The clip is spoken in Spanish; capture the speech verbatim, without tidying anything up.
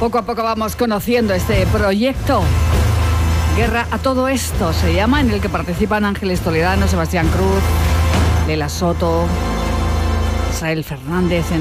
Poco a poco vamos conociendo este proyecto. Guerra a todo esto se llama, en el que participan Ángeles Toledano, Sebastián Cruz, Lela Soto, Israel Fernández,